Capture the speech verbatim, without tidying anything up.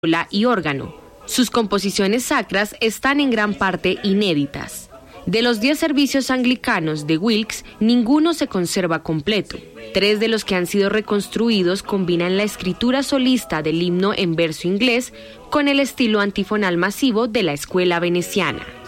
y órgano. Sus composiciones sacras están en gran parte inéditas. De los diez servicios anglicanos de Wilkes, ninguno se conserva completo. Tres de los que han sido reconstruidos combinan la escritura solista del himno en verso inglés con el estilo antifonal masivo de la escuela veneciana.